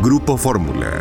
Grupo Fórmula.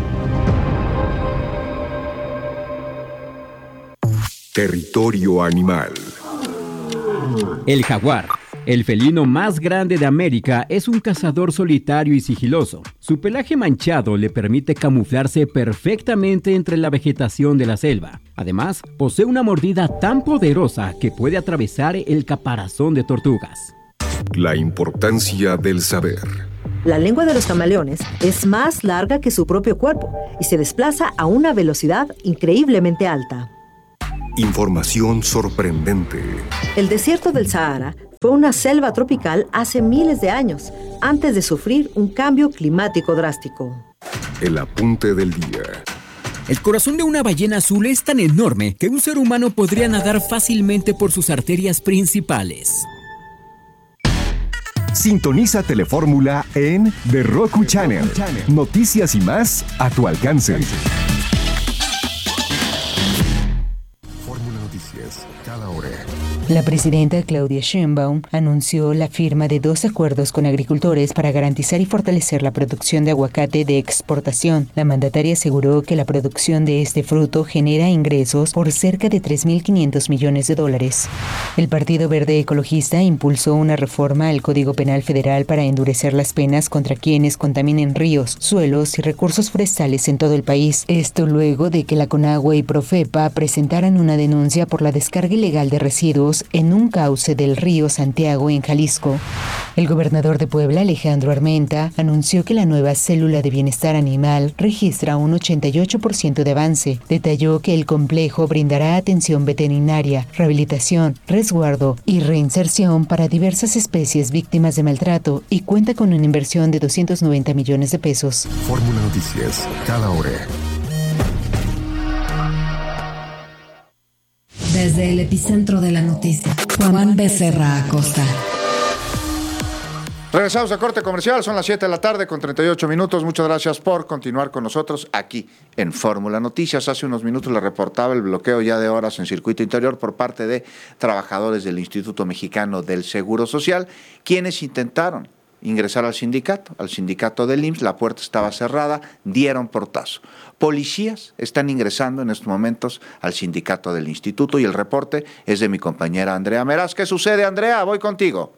Territorio animal. El jaguar, el felino más grande de América, es un cazador solitario y sigiloso. Su pelaje manchado le permite camuflarse perfectamente entre la vegetación de la selva. Además, posee una mordida tan poderosa que puede atravesar el caparazón de tortugas. La importancia del saber. La lengua de los camaleones es más larga que su propio cuerpo y se desplaza a una velocidad increíblemente alta. Información sorprendente. El desierto del Sahara fue una selva tropical hace miles de años, antes de sufrir un cambio climático drástico. El apunte del día. El corazón de una ballena azul es tan enorme que un ser humano podría nadar fácilmente por sus arterias principales. Sintoniza Telefórmula en The Roku Channel. Noticias y más a tu alcance. Fórmula Noticias, cada hora. La presidenta Claudia Sheinbaum anunció la firma de 2 acuerdos con agricultores para garantizar y fortalecer la producción de aguacate de exportación. La mandataria aseguró que la producción de este fruto genera ingresos por cerca de $3.500 millones. El Partido Verde Ecologista impulsó una reforma al Código Penal Federal para endurecer las penas contra quienes contaminen ríos, suelos y recursos forestales en todo el país. Esto luego de que la Conagua y Profepa presentaran una denuncia por la descarga ilegal de residuos en un cauce del río Santiago en Jalisco. El gobernador de Puebla, Alejandro Armenta, anunció que la nueva célula de bienestar animal registra un 88% de avance. Detalló que el complejo brindará atención veterinaria, rehabilitación, resguardo y reinserción para diversas especies víctimas de maltrato y cuenta con una inversión de $290 millones. Fórmula Noticias, cada hora. Desde el epicentro de la noticia, Juan Becerra Acosta. Regresamos a corte comercial, son las 7 de la tarde con 38 minutos. Muchas gracias por continuar con nosotros aquí en Fórmula Noticias. Hace unos minutos le reportaba el bloqueo ya de horas en circuito interior por parte de trabajadores del Instituto Mexicano del Seguro Social, quienes intentaron ingresar al sindicato del IMSS. La puerta estaba cerrada, dieron portazo. Policías están ingresando en estos momentos al sindicato del instituto y el reporte es de mi compañera Andrea Meraz. ¿Qué sucede, Andrea? Voy contigo.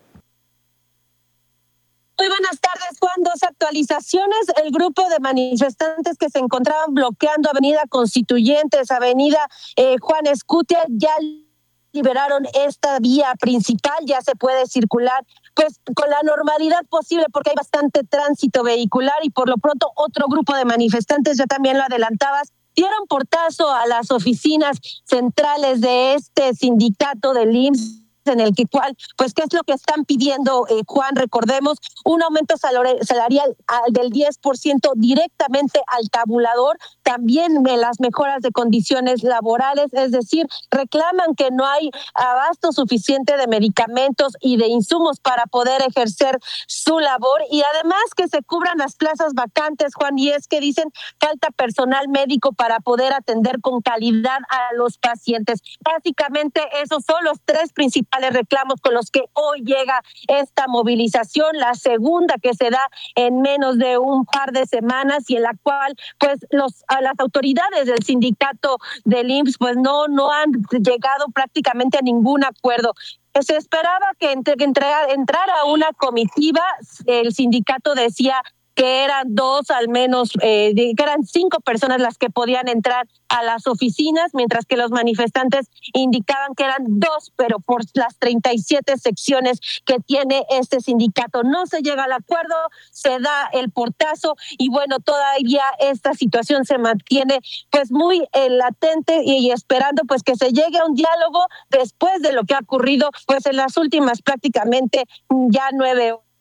Muy buenas tardes, Juan. 2 actualizaciones. El grupo de manifestantes que se encontraban bloqueando Avenida Constituyentes, Avenida Juan Escutia, ya liberaron esta vía principal, ya se puede circular pues con la normalidad posible porque hay bastante tránsito vehicular y por lo pronto otro grupo de manifestantes, ya también lo adelantabas, dieron portazo a las oficinas centrales de este sindicato del IMSS, en el que pues qué es lo que están pidiendo, Juan, recordemos, un aumento salarial del 10% directamente al tabulador, también las mejoras de condiciones laborales, es decir, reclaman que no hay abasto suficiente de medicamentos y de insumos para poder ejercer su labor y además que se cubran las plazas vacantes, Juan, y es que dicen falta personal médico para poder atender con calidad a los pacientes. Básicamente esos son los 3 principales reclamos con los que hoy llega esta movilización, la segunda que se da en menos de un par de semanas y en la cual pues las autoridades del sindicato del IMSS pues no han llegado prácticamente a ningún acuerdo. Se esperaba que entrara una comitiva, el sindicato decía que eran 2 al menos, que eran 5 personas las que podían entrar a las oficinas, mientras que los manifestantes indicaban que eran 2, pero por las 37 secciones que tiene este sindicato no se llega al acuerdo, se da el portazo y bueno, todavía esta situación se mantiene pues muy latente y esperando pues que se llegue a un diálogo después de lo que ha ocurrido pues en las últimas prácticamente ya 9 horas.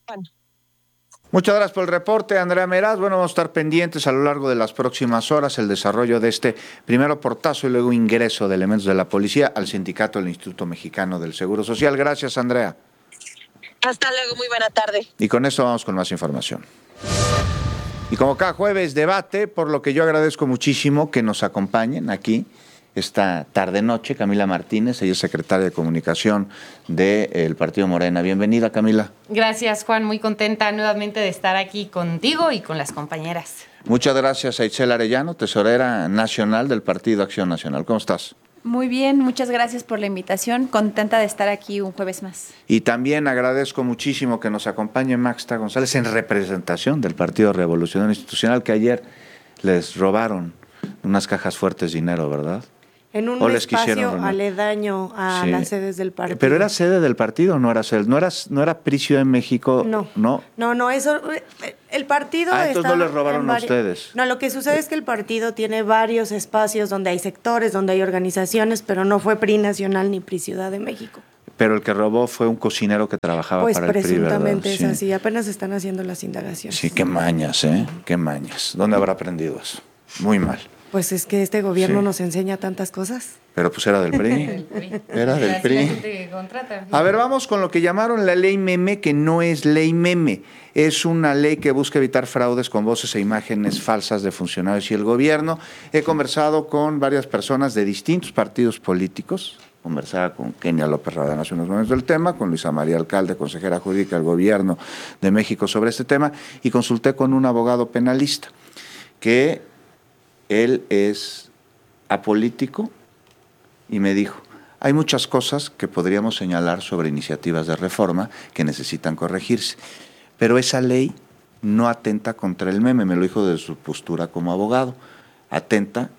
Muchas gracias por el reporte, Andrea Meraz. Bueno, vamos a estar pendientes a lo largo de las próximas horas el desarrollo de este primero portazo y luego ingreso de elementos de la policía al sindicato del Instituto Mexicano del Seguro Social. Gracias, Andrea. Hasta luego, muy buena tarde. Y con eso vamos con más información. Y como cada jueves, debate, por lo que yo agradezco muchísimo que nos acompañen aquí esta tarde-noche, Camila Martínez, ella es secretaria de Comunicación del Partido Morena. Bienvenida, Camila. Gracias, Juan. Muy contenta nuevamente de estar aquí contigo y con las compañeras. Muchas gracias a Itzel Arellano, tesorera nacional del Partido Acción Nacional. ¿Cómo estás? Muy bien, muchas gracias por la invitación. Contenta de estar aquí un jueves más. Y también agradezco muchísimo que nos acompañe Maxta González en representación del Partido Revolucionario Institucional, que ayer les robaron unas cajas fuertes de dinero, ¿verdad? En un espacio aledaño a las sedes del partido. ¿Pero era sede del partido o no era sede? ¿No era PRI Ciudad de México? No, eso... El partido está... Entonces no les robaron a ustedes. No, lo que sucede es que el partido tiene varios espacios donde hay sectores, donde hay organizaciones, pero no fue PRI Nacional ni PRI Ciudad de México. Pero el que robó fue un cocinero que trabajaba para el PRI, ¿verdad? Pues presuntamente es así, apenas están haciendo las indagaciones. Sí, qué mañas, ¿eh? Qué mañas. ¿Dónde habrá aprendido eso? Muy mal. Pues es que este gobierno nos enseña tantas cosas. Pero pues era del PRI. Era del PRI. A ver, vamos con lo que llamaron la ley meme, que no es ley meme. Es una ley que busca evitar fraudes con voces e imágenes falsas de funcionarios y el gobierno. He conversado con varias personas de distintos partidos políticos. Conversaba con Kenia López Rabadán hace unos momentos del tema, con Luisa María Alcalde, consejera jurídica del Gobierno de México sobre este tema, y consulté con un abogado penalista que él es apolítico y me dijo, hay muchas cosas que podríamos señalar sobre iniciativas de reforma que necesitan corregirse, pero esa ley no atenta contra el meme, me lo dijo de su postura como abogado. Atenta,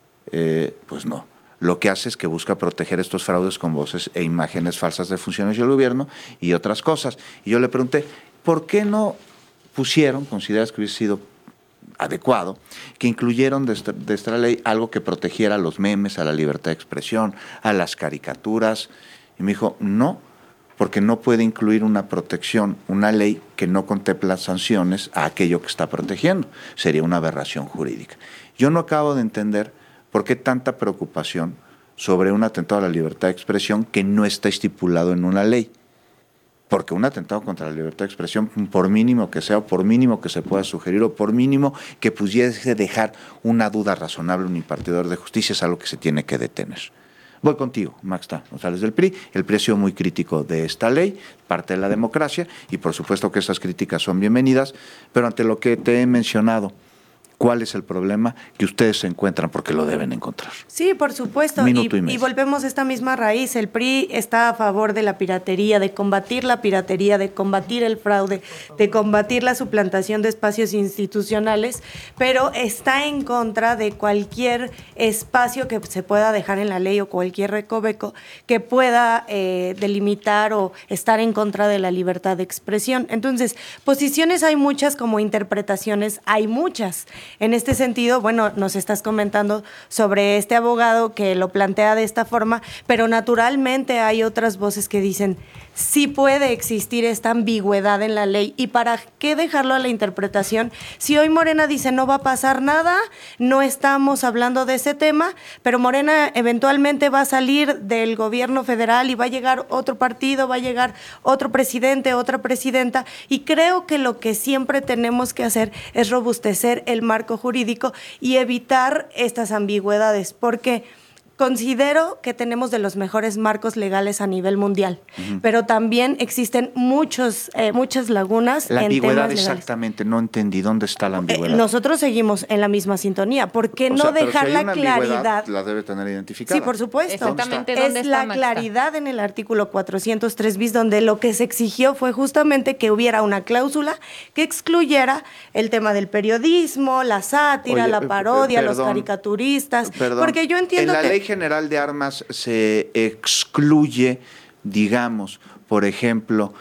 pues no. Lo que hace es que busca proteger estos fraudes con voces e imágenes falsas de funcionarios del gobierno y otras cosas. Y yo le pregunté, ¿por qué no pusieron, consideras que hubiese sido adecuado, que incluyeron de esta ley algo que protegiera a los memes, a la libertad de expresión, a las caricaturas? Y me dijo, no, porque no puede incluir una protección, una ley que no contempla sanciones a aquello que está protegiendo. Sería una aberración jurídica. Yo no acabo de entender por qué tanta preocupación sobre un atentado a la libertad de expresión que no está estipulado en una ley. Porque un atentado contra la libertad de expresión, por mínimo que sea, o por mínimo que se pueda sugerir, o por mínimo que pudiese dejar una duda razonable a un impartidor de justicia, es algo que se tiene que detener. Voy contigo, Maxta González del PRI. El PRI ha sido muy crítico de esta ley, parte de la democracia, y por supuesto que esas críticas son bienvenidas, pero ante lo que te he mencionado, ¿cuál es el problema que ustedes se encuentran? Porque lo deben encontrar. Sí, por supuesto. Y volvemos a esta misma raíz. El PRI está a favor de la piratería, de combatir la piratería, de combatir el fraude, de combatir la suplantación de espacios institucionales, pero está en contra de cualquier espacio que se pueda dejar en la ley o cualquier recoveco que pueda delimitar o estar en contra de la libertad de expresión. Entonces, posiciones hay muchas, como interpretaciones hay muchas. En este sentido, bueno, nos estás comentando sobre este abogado que lo plantea de esta forma, pero naturalmente hay otras voces que dicen, sí puede existir esta ambigüedad en la ley, y para qué dejarlo a la interpretación. Si hoy Morena dice no va a pasar nada, no estamos hablando de ese tema, pero Morena eventualmente va a salir del gobierno federal y va a llegar otro partido, va a llegar otro presidente, otra presidenta, y creo que lo que siempre tenemos que hacer es robustecer el marco jurídico y evitar estas ambigüedades, porque considero que tenemos de los mejores marcos legales a nivel mundial, pero también existen muchas lagunas la en ambigüedad temas legales. Exactamente, no entendí dónde está la ambigüedad. Nosotros seguimos en la misma sintonía. ¿Por qué no dejar si hay la una claridad? La debe tener identificada. Sí, por supuesto. Exactamente. Es la claridad en el artículo 403 bis, donde lo que se exigió fue justamente que hubiera una cláusula que excluyera el tema del periodismo, la sátira, la parodia, los caricaturistas. Porque yo entiendo en la que Ley General de Armas se excluye, digamos, por ejemplo,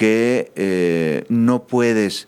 que no puedes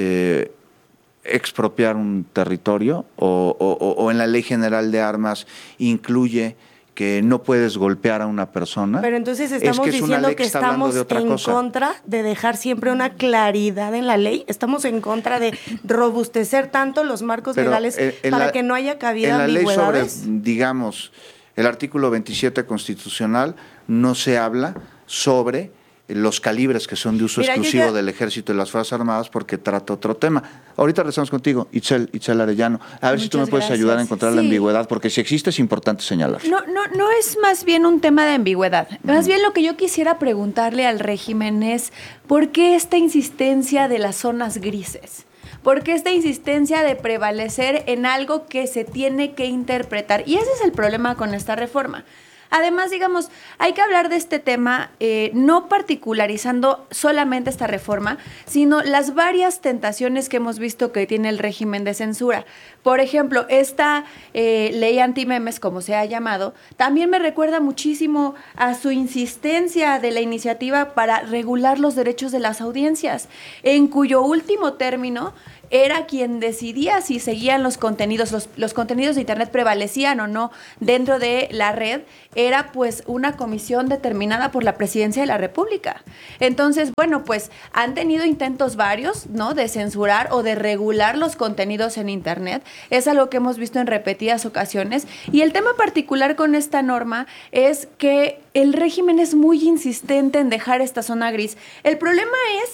expropiar un territorio, o en la Ley General de Armas incluye que no puedes golpear a una persona. Pero entonces estamos diciendo que estamos en contra de dejar siempre una claridad en la ley. Estamos en contra de robustecer tanto los marcos legales para que no haya cabida a ambigüedades. En la ley sobre, digamos, el artículo 27 constitucional no se habla sobre los calibres que son de uso exclusivo del Ejército y las Fuerzas Armadas, porque trata otro tema. Ahorita regresamos contigo, Itzel Arellano. A ver si tú me puedes ayudar a encontrar la ambigüedad, porque si existe es importante señalar. No es más bien un tema de ambigüedad. Más bien lo que yo quisiera preguntarle al régimen es, ¿por qué esta insistencia de las zonas grises? ¿Por qué esta insistencia de prevalecer en algo que se tiene que interpretar? Y ese es el problema con esta reforma. Además, digamos, hay que hablar de este tema no particularizando solamente esta reforma, sino las varias tentaciones que hemos visto que tiene el régimen de censura. Por ejemplo, esta ley antimemes, como se ha llamado, también me recuerda muchísimo a su insistencia de la iniciativa para regular los derechos de las audiencias, en cuyo último término era quien decidía si seguían los contenidos, los contenidos de Internet prevalecían o no dentro de la red, era pues una comisión determinada por la Presidencia de la República. Entonces, bueno, pues han tenido intentos varios, ¿no?, de censurar o de regular los contenidos en Internet. Es algo que hemos visto en repetidas ocasiones. Y el tema particular con esta norma es que el régimen es muy insistente en dejar esta zona gris. El problema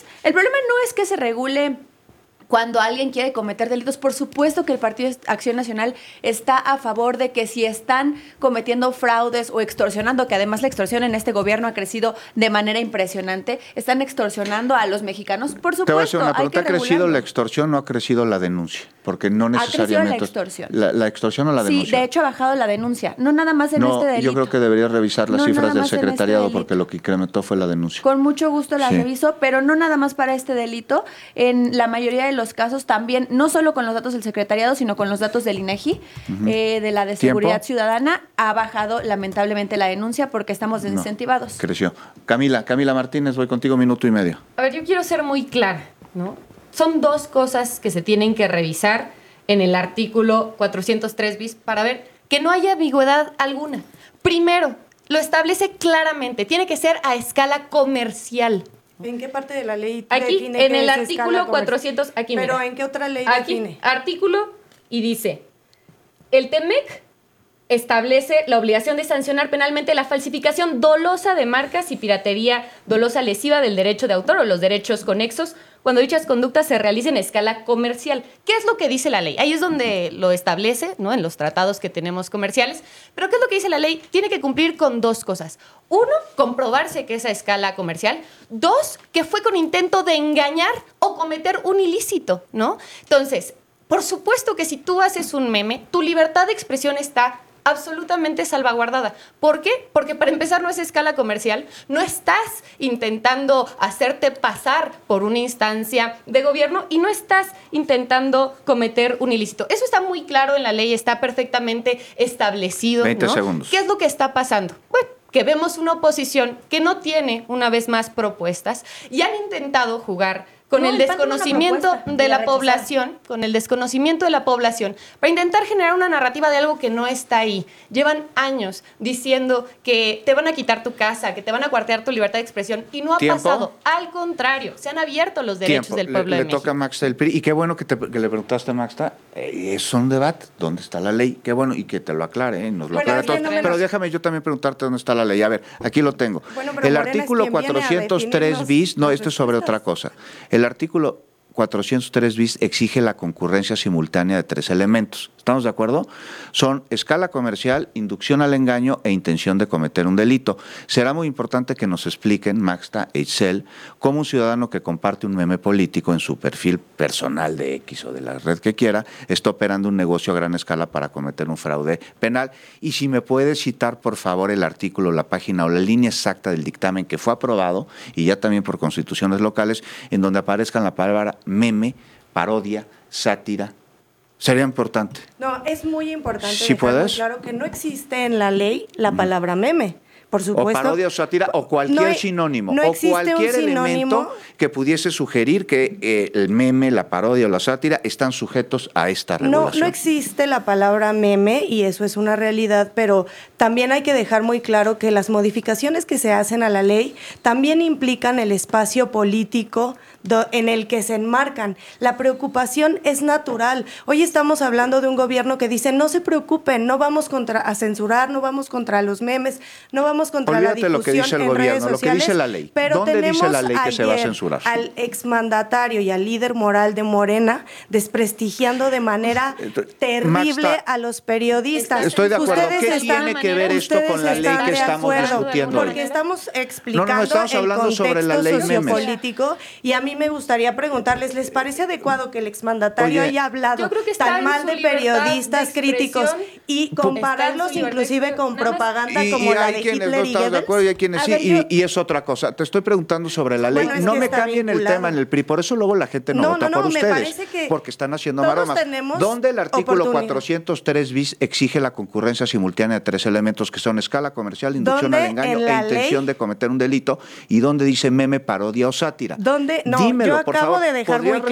no es que se regule cuando alguien quiere cometer delitos. Por supuesto que el Partido Acción Nacional está a favor de que si están cometiendo fraudes o extorsionando, que además la extorsión en este gobierno ha crecido de manera impresionante, están extorsionando a los mexicanos, por supuesto. Te voy a hacer una pregunta, ¿ha crecido la extorsión o ha crecido la denuncia? Porque no necesariamente... Ha crecido la extorsión. ¿La extorsión o la denuncia? Sí, de hecho ha bajado la denuncia, no nada más en este delito. Yo creo que deberías revisar las cifras del secretariado porque lo que incrementó fue la denuncia. Con mucho gusto la reviso, pero no nada más para este delito. En la mayoría de los casos también, no solo con los datos del secretariado, sino con los datos del INEGI, de la de Seguridad Ciudadana, ha bajado lamentablemente la denuncia porque estamos desincentivados. Creció. Camila Martínez, voy contigo 1.5 minutos. A ver, yo quiero ser muy clara, ¿no? Son dos cosas que se tienen que revisar en el artículo 403 bis para ver que no haya ambigüedad alguna. Primero, lo establece claramente, tiene que ser a escala comercial. ¿En qué parte de la ley aquí, define en que el es artículo 400, aquí Pero mira. ¿en qué otra ley aquí, define? Artículo, y dice, el TEMEC establece la obligación de sancionar penalmente la falsificación dolosa de marcas y piratería dolosa lesiva del derecho de autor o los derechos conexos cuando dichas conductas se realicen a escala comercial. ¿Qué es lo que dice la ley? Ahí es donde lo establece, ¿no?, en los tratados que tenemos comerciales. Pero ¿qué es lo que dice la ley? Tiene que cumplir con dos cosas. Uno, comprobarse que es a escala comercial. Dos, que fue con intento de engañar o cometer un ilícito, ¿no? Entonces, por supuesto que si tú haces un meme, tu libertad de expresión está absolutamente salvaguardada. ¿Por qué? Porque para empezar no es escala comercial, no estás intentando hacerte pasar por una instancia de gobierno y no estás intentando cometer un ilícito. Eso está muy claro en la ley, está perfectamente establecido. 20 ¿no? segundos. ¿Qué es lo que está pasando? Bueno, que vemos una oposición que no tiene, una vez más, propuestas y han intentado jugar con el desconocimiento de la población, con el desconocimiento de la población, para intentar generar una narrativa de algo que no está ahí. Llevan años diciendo que te van a quitar tu casa, que te van a cuartear tu libertad de expresión, y no ha pasado. Al contrario, se han abierto los derechos del pueblo de México. Le toca a Maxta el PRI, y qué bueno que le preguntaste a Maxta, es un debate, ¿dónde está la ley? Qué bueno, y que te lo aclare, nos lo aclare todo. Pero déjame yo también preguntarte dónde está la ley. A ver, aquí lo tengo. Bueno, el artículo 403 bis, no, esto es sobre otra cosa. El artículo 403 bis exige la concurrencia simultánea de 3 elementos. ¿Estamos de acuerdo? Son escala comercial, inducción al engaño e intención de cometer un delito. Será muy importante que nos expliquen, Maxta e Itzel, cómo un ciudadano que comparte un meme político en su perfil personal de X o de la red que quiera, está operando un negocio a gran escala para cometer un fraude penal. Y si me puede citar, por favor, el artículo, la página o la línea exacta del dictamen que fue aprobado, y ya también por constituciones locales, en donde aparezcan la palabra meme, parodia, sátira. Sería importante. No, es muy importante. ¿Sí puedes? Claro que no existe en la ley la palabra meme. Por supuesto. O parodia o sátira o cualquier sinónimo. No o cualquier elemento que pudiese sugerir que el meme, la parodia o la sátira están sujetos a esta regulación. No existe la palabra meme y eso es una realidad, pero también hay que dejar muy claro que las modificaciones que se hacen a la ley también implican el espacio político en el que se enmarcan. La preocupación es natural. Hoy estamos hablando de un gobierno que dice, no se preocupen, no vamos a censurar, no vamos contra los memes, no vamos contra la difusión lo que dice el en gobierno, redes sociales. Lo que dice la ley. Pero ¿Dónde dice la ley que se va a censurar? Al exmandatario y al líder moral de Morena desprestigiando de manera terrible a los periodistas. Estoy de acuerdo. ¿Qué tiene que ver esto con la ley que estamos discutiendo? Porque estamos explicando estamos hablando el sobre la ley sociopolítico y a mí me gustaría preguntarles, ¿les parece adecuado que el exmandatario haya hablado tan mal de periodistas críticos y compararlos inclusive con propaganda como la de Hitler y Goebbels? De acuerdo, y hay quienes sí, y es otra cosa. Te estoy preguntando sobre la ley. No me cambien el tema en el PRI, por eso luego la gente no vota por ustedes, porque están haciendo maromas. ¿Dónde el artículo 403 bis exige la concurrencia simultánea de 3 elementos que son escala comercial, inducción al engaño e intención de cometer un delito? ¿Y dónde dice meme, parodia o sátira? ¿Dónde? No, dímelo, yo acabo de dejar muy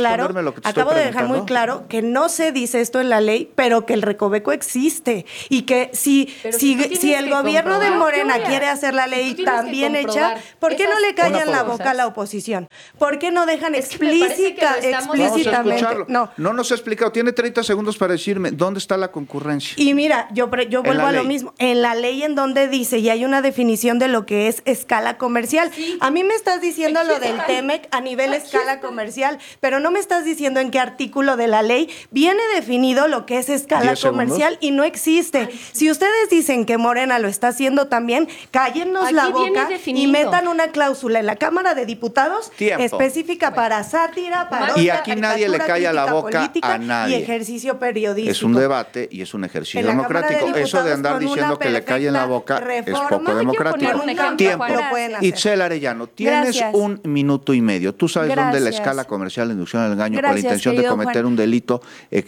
claro que no se dice esto en la ley, pero que el recoveco existe y que si el gobierno de Morena quiere hacer la ley tan bien hecha, ¿por qué no le callan la boca a la oposición? ¿Por qué no dejan explícitamente? No nos ha explicado. Tiene 30 segundos para decirme dónde está la concurrencia. Y mira, yo vuelvo a lo mismo. En la ley en donde dice, y hay una definición de lo que es escala comercial. Sí. A mí me estás diciendo lo del TEMEC a nivel escala comercial, pero no me estás diciendo en qué artículo de la ley viene definido lo que es escala comercial y no existe. Si ustedes dicen que Morena lo está haciendo también, cállennos la boca y metan una cláusula en la Cámara de Diputados específica para sátira, parodia, y aquí nadie le calla la boca a nadie. Y ejercicio periodístico. Es un debate y es un ejercicio democrático. Eso de andar diciendo que le callen la boca es poco democrático. Tiempo. Itzel Arellano, tienes un minuto y medio. Tú sabes dónde la escala comercial, la inducción al engaño o la intención de cometer un delito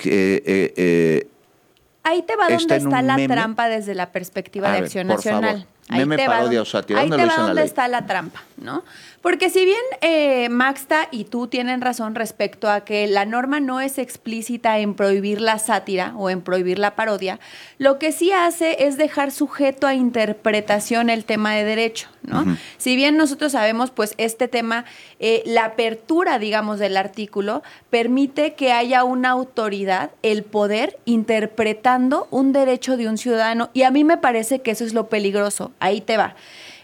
ahí te va donde está la trampa desde la perspectiva de Acción Nacional. Meme, parodia o sátira. Ahí te va donde está la trampa, ¿no? Porque si bien Maxta y tú tienen razón respecto a que la norma no es explícita en prohibir la sátira o en prohibir la parodia, lo que sí hace es dejar sujeto a interpretación el tema de derecho, ¿no? Uh-huh. Si bien nosotros sabemos, pues este tema, la apertura, digamos, del artículo permite que haya una autoridad, el poder, interpretando un derecho de un ciudadano, y a mí me parece que eso es lo peligroso. Ahí te va.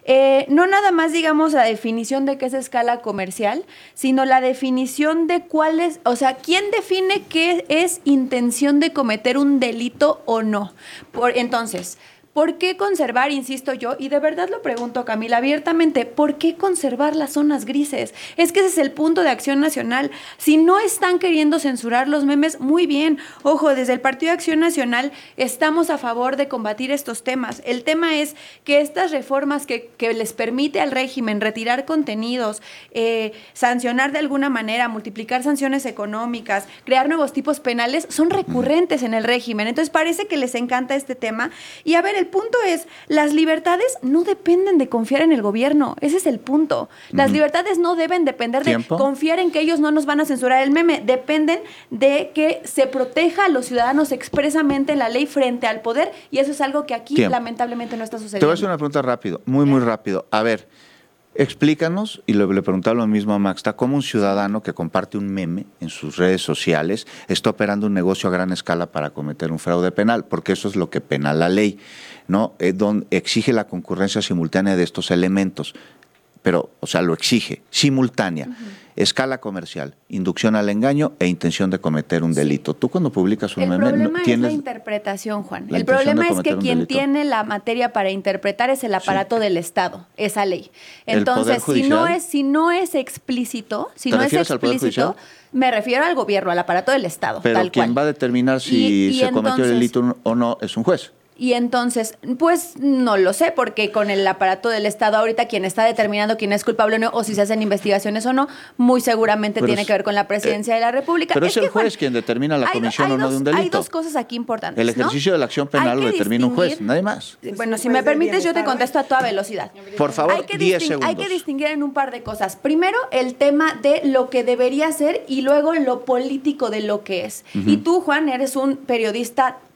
No nada más, digamos, la definición de qué es escala comercial, sino la definición de cuál es, o sea, quién define qué es intención de cometer un delito o no. Entonces, ¿por qué conservar, insisto yo, y de verdad lo pregunto, Camila, abiertamente, ¿por qué conservar las zonas grises? Es que ese es el punto de Acción Nacional. Si no están queriendo censurar los memes, muy bien. Ojo, desde el Partido de Acción Nacional estamos a favor de combatir estos temas. El tema es que estas reformas que les permite al régimen retirar contenidos, sancionar de alguna manera, multiplicar sanciones económicas, crear nuevos tipos penales, son recurrentes en el régimen. Entonces parece que les encanta este tema. Y a ver, el punto es, las libertades no dependen de confiar en el gobierno. Ese es el punto. Las libertades no deben depender de confiar en que ellos no nos van a censurar el meme. Dependen de que se proteja a los ciudadanos expresamente en la ley frente al poder, y eso es algo que aquí lamentablemente no está sucediendo. Te voy a hacer una pregunta rápido, muy rápido. A ver, explícanos, y le preguntaba lo mismo a Maxta, cómo un ciudadano que comparte un meme en sus redes sociales está operando un negocio a gran escala para cometer un fraude penal, porque eso es lo que pena la ley, ¿no? Donde exige la concurrencia simultánea de estos elementos, pero, o sea, lo exige, simultánea. Escala comercial, inducción al engaño e intención de cometer un delito. Tú cuando publicas un meme... El problema es la interpretación, Juan. El problema es que quien tiene la materia para interpretar es el aparato del Estado, esa ley. Entonces, si no es explícito, me refiero al gobierno, al aparato del Estado. Pero tal quien cual. va a determinar si se cometió el delito o no es un juez. Y entonces, pues no lo sé, porque con el aparato del Estado ahorita quien está determinando quién es culpable o no, o si se hacen investigaciones o no, muy seguramente tiene que ver con la Presidencia de la República. Pero es el juez quien determina la comisión o no de un delito. Hay dos cosas aquí importantes, el ejercicio de la acción penal lo determina un juez, nadie más. Bueno, si me permites, yo te contesto a toda velocidad. Por favor, 10 segundos. Hay que distinguir en un par de cosas. Primero, el tema de lo que debería ser, y luego lo político de lo que es. Y tú, Juan, eres un periodista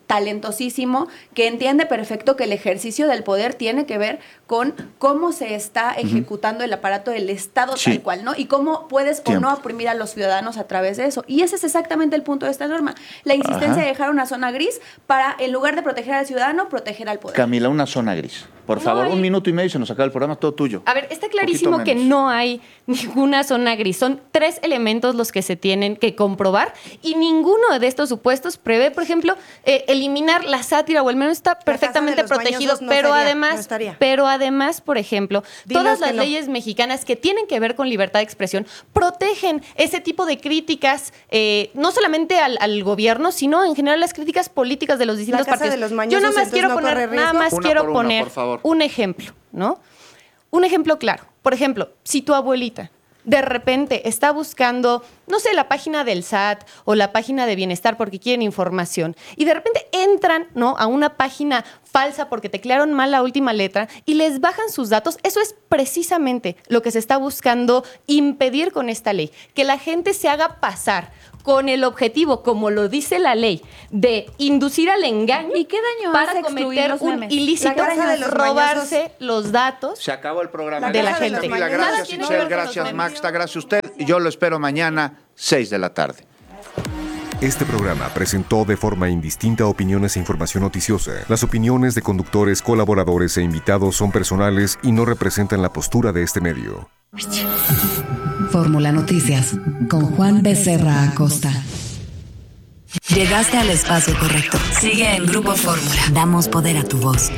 talentosísimo, que entiende perfecto que el ejercicio del poder tiene que ver con cómo se está ejecutando el aparato del Estado tal cual, ¿no? Y cómo puedes o no oprimir a los ciudadanos a través de eso. Y ese es exactamente el punto de esta norma. La insistencia de dejar una zona gris para, en lugar de proteger al ciudadano, proteger al poder. Camila, una zona gris. Por favor, 1 minuto y medio y se nos acaba el programa, todo tuyo. A ver, está clarísimo que no hay ninguna zona gris. Son 3 elementos los que se tienen que comprobar y ninguno de estos supuestos prevé, por ejemplo, eliminar la sátira, o al menos está perfectamente protegido, pero además, por ejemplo, todas las leyes mexicanas que tienen que ver con libertad de expresión protegen ese tipo de críticas, no solamente al gobierno, sino en general las críticas políticas de los distintos partidos. Yo nada más quiero poner un ejemplo, ¿no? Un ejemplo claro. Por ejemplo, si tu abuelita de repente está buscando, no sé, la página del SAT o la página de Bienestar porque quieren información y de repente entran, ¿no?, a una página falsa porque teclearon mal la última letra y les bajan sus datos, eso es precisamente lo que se está buscando impedir con esta ley, que la gente se haga pasar con el objetivo, como lo dice la ley, de inducir al engaño. ¿Y qué daño para cometer un ilícito, robarse los datos. Se acabó el programa de la gente. Gracias, Itzel, gracias, Maxta, gracias a usted. Y yo lo espero mañana, 6 de la tarde. Este programa presentó de forma indistinta opiniones e información noticiosa. Las opiniones de conductores, colaboradores e invitados son personales y no representan la postura de este medio. Fórmula Noticias con Juan Becerra Acosta. Llegaste al espacio correcto. Sigue en Grupo Fórmula. Damos poder a tu voz.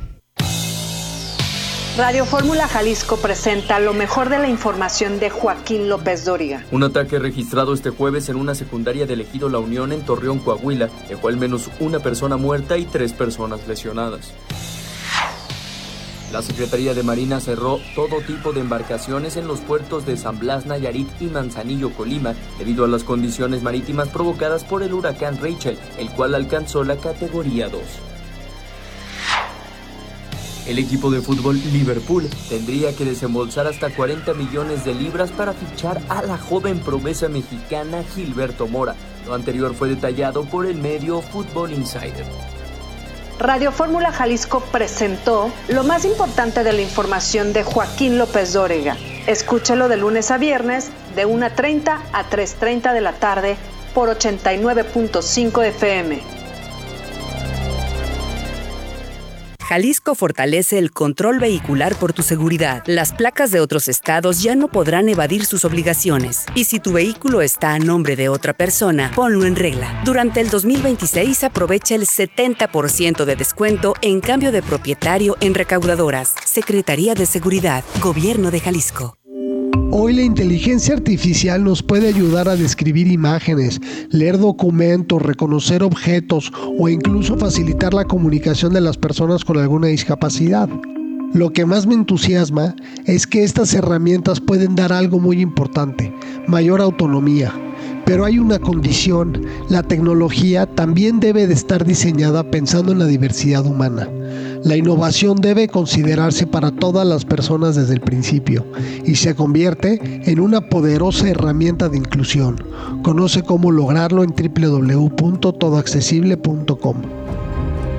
Radio Fórmula Jalisco presenta lo mejor de la información de Joaquín López Dóriga. Un ataque registrado este jueves en una secundaria del Ejido La Unión en Torreón, Coahuila, dejó al menos una persona muerta y 3 personas lesionadas. La Secretaría de Marina cerró todo tipo de embarcaciones en los puertos de San Blas, Nayarit y Manzanillo, Colima, debido a las condiciones marítimas provocadas por el huracán Rachel, el cual alcanzó la categoría 2. El equipo de fútbol Liverpool tendría que desembolsar hasta 40 millones de libras para fichar a la joven promesa mexicana Gilberto Mora. Lo anterior fue detallado por el medio Football Insider. Radio Fórmula Jalisco presentó lo más importante de la información de Joaquín López Dóriga. Escúchalo de lunes a viernes de 1:30 a 3:30 de la tarde por 89.5 FM. Jalisco fortalece el control vehicular por tu seguridad. Las placas de otros estados ya no podrán evadir sus obligaciones. Y si tu vehículo está a nombre de otra persona, ponlo en regla. Durante el 2026 aprovecha el 70% de descuento en cambio de propietario en recaudadoras. Secretaría de Seguridad, Gobierno de Jalisco. Hoy la inteligencia artificial nos puede ayudar a describir imágenes, leer documentos, reconocer objetos o incluso facilitar la comunicación de las personas con alguna discapacidad. Lo que más me entusiasma es que estas herramientas pueden dar algo muy importante, mayor autonomía. Pero hay una condición, la tecnología también debe de estar diseñada pensando en la diversidad humana. La innovación debe considerarse para todas las personas desde el principio y se convierte en una poderosa herramienta de inclusión. Conoce cómo lograrlo en www.todoaccesible.com.